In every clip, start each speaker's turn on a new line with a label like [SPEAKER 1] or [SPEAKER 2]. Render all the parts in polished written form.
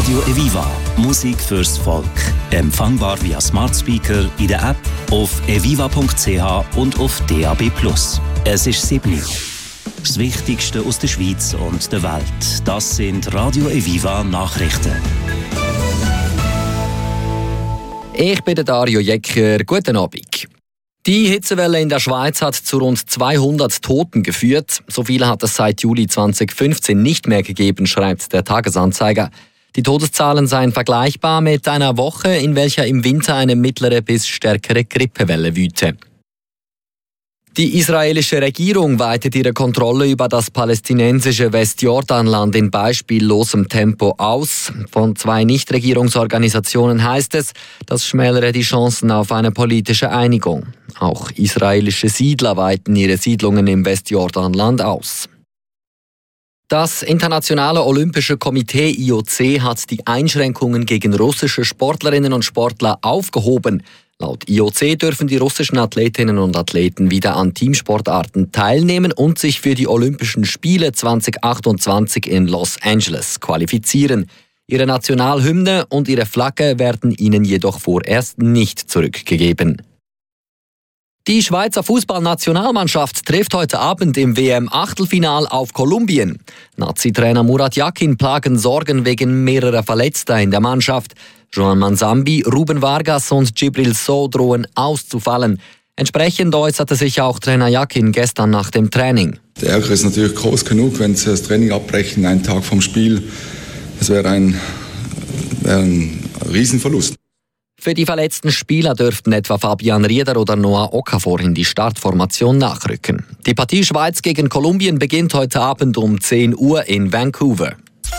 [SPEAKER 1] Radio Eviva. Musik fürs Volk. Empfangbar via Smart Speaker, in der App, auf eviva.ch und auf DAB+. Es ist 7 Uhr. Das Wichtigste aus der Schweiz und der Welt. Das sind Radio Eviva Nachrichten.
[SPEAKER 2] Ich bin Dario Jecker. Guten Abend. Die Hitzewelle in der Schweiz hat zu rund 200 Toten geführt. So viele hat es seit Juli 2015 nicht mehr gegeben, schreibt der Tagesanzeiger. Die Todeszahlen seien vergleichbar mit einer Woche, in welcher im Winter eine mittlere bis stärkere Grippewelle wüte. Die israelische Regierung weitet ihre Kontrolle über das palästinensische Westjordanland in beispiellosem Tempo aus. Von 2 Nichtregierungsorganisationen heißt es, das schmälere die Chancen auf eine politische Einigung. Auch israelische Siedler weiten ihre Siedlungen im Westjordanland aus. Das Internationale Olympische Komitee IOC hat die Einschränkungen gegen russische Sportlerinnen und Sportler aufgehoben. Laut IOC dürfen die russischen Athletinnen und Athleten wieder an Teamsportarten teilnehmen und sich für die Olympischen Spiele 2028 in Los Angeles qualifizieren. Ihre Nationalhymne und ihre Flagge werden ihnen jedoch vorerst nicht zurückgegeben. Die Schweizer Fußballnationalmannschaft trifft heute Abend im WM-Achtelfinal auf Kolumbien. Nazi-Trainer Murat Yakin plagen Sorgen wegen mehrerer Verletzter in der Mannschaft. Joan Manzambi, Ruben Vargas und Djibril Sow drohen auszufallen. Entsprechend äußerte sich auch Trainer Yakin gestern nach dem Training.
[SPEAKER 3] Der Ärger ist natürlich groß genug, wenn sie das Training abbrechen, einen Tag vom Spiel. Das wäre ein Riesenverlust.
[SPEAKER 2] Für die verletzten Spieler dürften etwa Fabian Rieder oder Noah Okafor in die Startformation nachrücken. Die Partie Schweiz gegen Kolumbien beginnt heute Abend um 10 Uhr in Vancouver.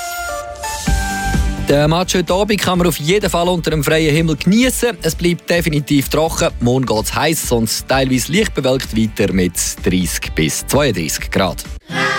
[SPEAKER 2] Der Match heute Abend kann man auf jeden Fall unter dem freien Himmel genießen. Es bleibt definitiv trocken. Morgen geht es heiß und teilweise leicht bewölkt weiter mit 30 bis 32 Grad.